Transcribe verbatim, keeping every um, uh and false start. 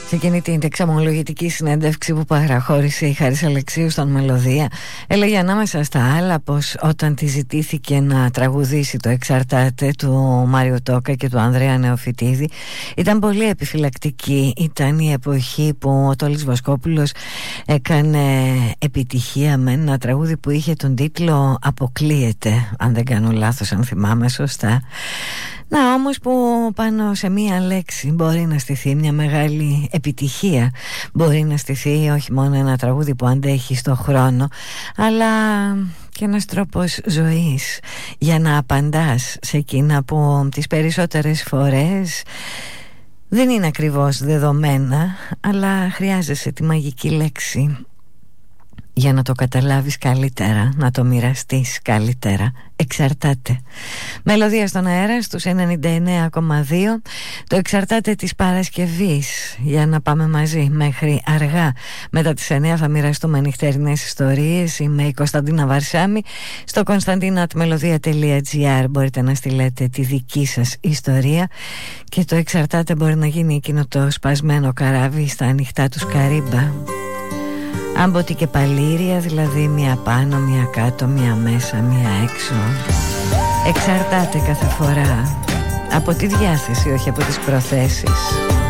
Σε εκείνη την εξαμολογητική συνέντευξη που παραχώρησε η Χάρης Αλεξίου στον Μελωδία, έλεγε ανάμεσα στα άλλα πως όταν τη ζητήθηκε να τραγουδήσει το «Εξαρτάται» του Μάριο Τόκα και του Ανδρέα Νεοφυτίδη, ήταν πολύ επιφυλακτική. Ήταν η εποχή που ο Τόλης Βοσκόπουλος έκανε επιτυχία με ένα τραγούδι που είχε τον τίτλο «Αποκλείεται», αν δεν κάνω λάθος, αν θυμάμαι σωστά. Να όμως που πάνω σε μία λέξη μπορεί να στηθεί μια μεγάλη επιτυχία. Μπορεί να στηθεί όχι μόνο ένα τραγούδι που αντέχει στο χρόνο, αλλά και ένας τρόπος ζωής για να απαντάς σε εκείνα που τις περισσότερες φορές δεν είναι ακριβώς δεδομένα, αλλά χρειάζεσαι τη μαγική λέξη για να το καταλάβεις καλύτερα, να το μοιραστείς καλύτερα. Εξαρτάται. Μελωδία στον αέρα στους ενενήντα εννέα κόμμα δύο. Το «Εξαρτάται» της Παρασκευής, για να πάμε μαζί μέχρι αργά. Μετά τις εννέα θα μοιραστούμε νυχτερινές ιστορίες. Είμαι η Κωνσταντίνα Βαρσάμι. Στο konstantina.melodia τελεία gr μπορείτε να στείλετε τη δική σας ιστορία. Και το «Εξαρτάται» μπορεί να γίνει εκείνο το σπασμένο καράβι στα ανοιχτά του Καρύμπα. Άμποτη και παλήρια, δηλαδή μία πάνω, μία κάτω, μία μέσα, μία έξω. Εξαρτάται κάθε φορά από τη διάθεση, όχι από τις προθέσεις.